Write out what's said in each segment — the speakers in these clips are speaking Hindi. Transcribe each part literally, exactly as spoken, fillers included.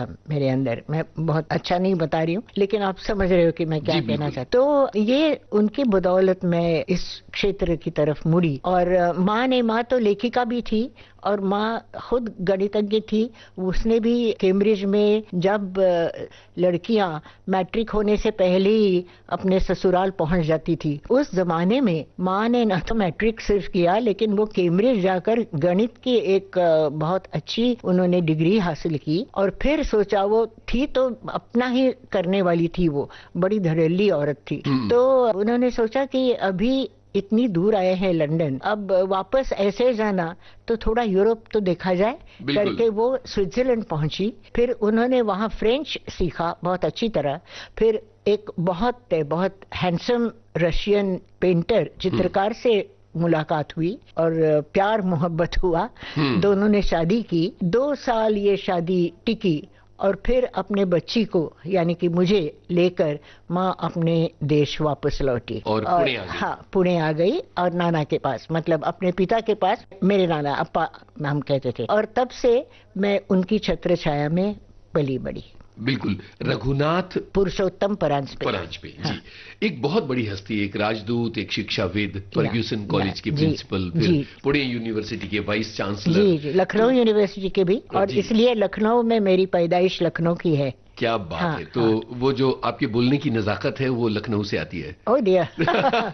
था मेरे अंदर। मैं बहुत अच्छा नहीं बता रही हूँ, लेकिन आप समझ रहे हो कि मैं क्या कहना चाहती हूँ। तो ये उनकी बदौलत मैं इस क्षेत्र की तरफ मुड़ी। और माँ ने माँ तो लेखिका भी थी और माँ खुद गणितज्ञ थी। उसने भी कैम्ब्रिज में जब लड़कियां मैट्रिक होने से पहले ही अपने ससुराल पहुंच जाती थी, उस जमाने में माँ ने ना तो मैट्रिक सिर्फ किया, लेकिन वो कैम्ब्रिज जाकर गणित की एक बहुत अच्छी उन्होंने डिग्री हासिल की। और फिर सोचा, वो थी तो अपना ही करने वाली थी, वो बड़ी धड़ल्ली औरत थी। तो उन्होंने सोचा कि अभी इतनी दूर आए हैं लंदन, अब वापस ऐसे जाना तो थोड़ा यूरोप तो देखा जाए करके वो स्विट्जरलैंड पहुंची। फिर उन्होंने वहां फ्रेंच सीखा बहुत अच्छी तरह। फिर एक बहुत बहुत हैंडसम रशियन पेंटर, चित्रकार से मुलाकात हुई और प्यार मोहब्बत हुआ। दोनों ने शादी की। दो साल ये शादी टिकी और फिर अपने बच्ची को यानी कि मुझे लेकर माँ अपने देश वापस लौटी और, और पुणे आ गई। हाँ, पुणे आ गई और नाना के पास, मतलब अपने पिता के पास, मेरे नाना अप्पा हम कहते थे। और तब से मैं उनकी छत्र छाया में पली बड़ी। बिल्कुल। रघुनाथ पुरुषोत्तम परांजपे। परांजपे जी, एक बहुत बड़ी हस्ती, एक राजदूत, एक शिक्षाविद, फर्ग्यूसन कॉलेज के प्रिंसिपल, फिर पुणे यूनिवर्सिटी के वाइस चांसलर। जी जी, लखनऊ यूनिवर्सिटी के भी। और इसलिए लखनऊ में मेरी पैदाइश लखनऊ की है। क्या बात हाँ, है। तो हाँ। वो जो आपके बोलने की नजाकत है वो लखनऊ से आती है। ओह डियर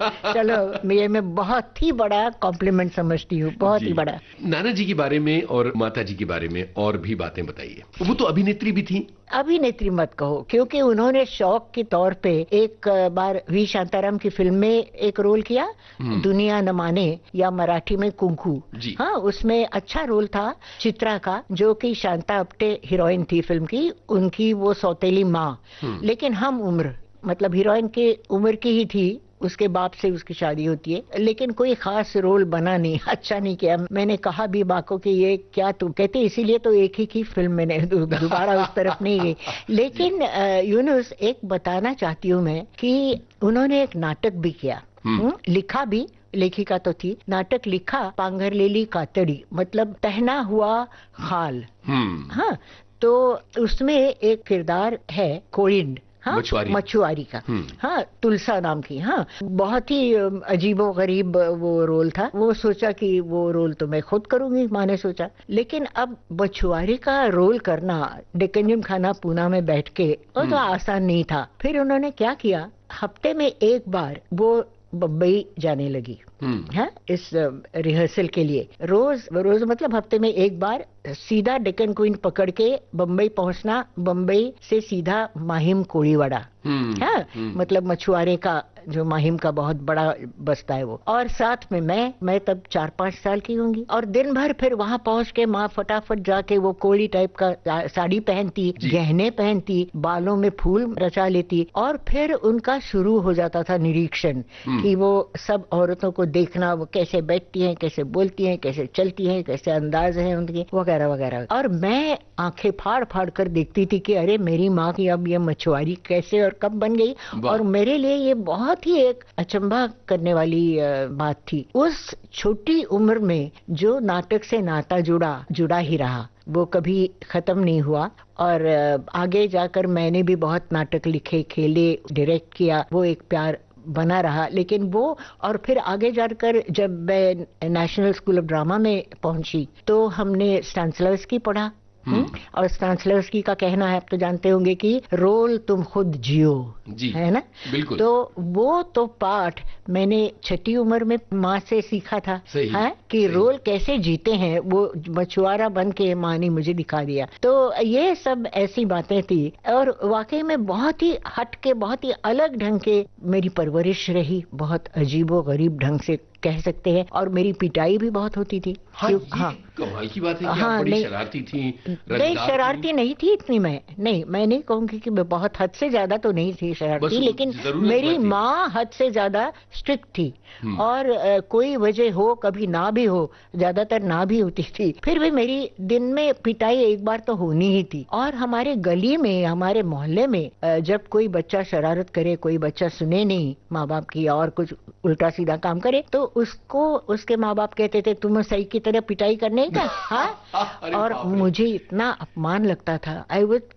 चलो, ये मैं बहुत ही बड़ा कॉम्प्लीमेंट समझती हूँ, बहुत ही बड़ा। नाना जी के बारे में और माता जी के बारे में और भी बातें बताइए। वो तो अभिनेत्री भी थी। अभिनेत्री मत कहो, क्योंकि उन्होंने शौक के तौर पे एक बार वी शांताराम की फिल्म में एक रोल किया, दुनिया न माने, या मराठी में कुंकू। हाँ, उसमें अच्छा रोल था चित्रा का, जो कि शांता अप्टे हीरोइन थी फिल्म की, उनकी वो सौतेली माँ। लेकिन हम उम्र, मतलब हीरोइन के उम्र की ही थी, उसके बाप से उसकी शादी होती है, लेकिन कोई खास रोल बना नहीं, अच्छा नहीं किया। मैंने कहा भी माँ को कि ये क्या तुम कहते, इसीलिए तो एक ही की फिल्म मैंने दोबारा उस तरफ नहीं गई। लेकिन यूनुस, एक बताना चाहती हूँ मैं कि उन्होंने एक नाटक भी किया, लिखा भी, लेखिका तो थी, नाटक लिखा, पांघरलेली कातड़ी, मतलब पहना हुआ खाल। हाँ, तो उसमें एक किरदार है कोलिंड, हाँ, मछुआरी, मछुआरी का। हाँ, तुलसा नाम की। हाँ, बहुत ही अजीबो गरीब वो रोल था। वो सोचा कि वो रोल तो मैं खुद करूंगी, माँ ने सोचा। लेकिन अब मछुआरी का रोल करना डेक्कन जिमखाना पूना में बैठ के, वो तो आसान नहीं था। फिर उन्होंने क्या किया, हफ्ते में एक बार वो बम्बई जाने लगी है इस रिहर्सल के लिए। रोज रोज मतलब हफ्ते में एक बार सीधा डेक्कन क्वीन पकड़ के बम्बई पहुंचना, बम्बई से सीधा माहिम कोळीवाड़ा, है मतलब मछुआरे का जो माहिम का बहुत बड़ा बस्ता है वो। और साथ में मैं मैं तब चार पांच साल की होंगी। और दिन भर फिर वहां पहुंच के माँ फटाफट जाके वो कोली टाइप का साड़ी पहनती, गहने पहनती, बालों में फूल रचा लेती, और फिर उनका शुरू हो जाता था निरीक्षण कि वो सब औरतों को देखना, वो कैसे बैठती हैं, कैसे बोलती हैं, कैसे चलती हैं, कैसे अंदाज है उनके, वगैरह वगैरह। और मैं आंखें फाड़ फाड़ कर देखती थी कि अरे मेरी माँ की अब ये मछुआरी कैसे और कब बन गई। और मेरे लिए ये बहुत ही एक अचंभा करने वाली बात थी। उस छोटी उम्र में जो नाटक से नाता जुड़ा जुड़ा ही रहा, वो कभी खत्म नहीं हुआ। और आगे जाकर मैंने भी बहुत नाटक लिखे, खेले, डायरेक्ट किया, वो एक प्यार बना रहा। लेकिन वो, और फिर आगे जाकर जब मैं नेशनल स्कूल ऑफ ड्रामा में पहुंची तो हमने स्टानिस्लावस्की पढ़ा। और स्टानिस्लावस्की का कहना है, आप तो जानते होंगे, कि रोल तुम खुद जियो, है ना। बिल्कुल। तो वो तो पाठ मैंने छठी उम्र में माँ से सीखा था, है कि सही। रोल कैसे जीते हैं, वो मछुआरा बन के माँ ने मुझे दिखा दिया। तो ये सब ऐसी बातें थी। और वाकई में बहुत ही हट के, बहुत ही अलग ढंग के मेरी परवरिश रही, बहुत अजीबो गरीब ढंग से कह सकते हैं। और मेरी पिटाई भी बहुत होती थी। हाँ, ये हाँ, कमाल की बात है कि हाँ, आप बड़ी नहीं, शरारती थी। नहीं, शरारती नहीं थी इतनी मैं, नहीं, मैं नहीं कहूंगी कि मैं बहुत हद से ज्यादा तो नहीं थी शरारती, लेकिन मेरी माँ हद से ज्यादा स्ट्रिक्ट थी। और आ, कोई वजह हो, कभी ना भी हो, ज्यादातर ना भी होती थी, फिर भी मेरी दिन में पिटाई एक बार तो होनी ही थी। और हमारे गली में, हमारे मोहल्ले में आ, जब कोई बच्चा शरारत करे, कोई बच्चा सुने नहीं माँ बाप की और कुछ उल्टा सीधा काम करे, तो उसको उसके माँ बाप कहते थे तुम सही की तरह पिटाई करने का। हाँ, और मुझे इतना अपमान लगता था, आई वुड